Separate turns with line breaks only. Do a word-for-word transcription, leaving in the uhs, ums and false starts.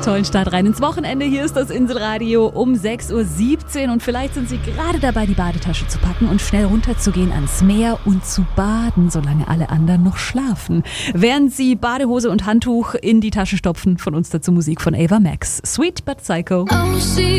tollen Start rein ins Wochenende. Hier ist das Inselradio um sechs Uhr siebzehn und vielleicht sind Sie gerade dabei, die Badetasche zu packen und schnell runterzugehen ans Meer und zu baden, solange alle anderen noch schlafen. Während Sie Badehose und Handtuch in die Tasche stopfen, von uns dazu Musik von Ava Max. Sweet but Psycho.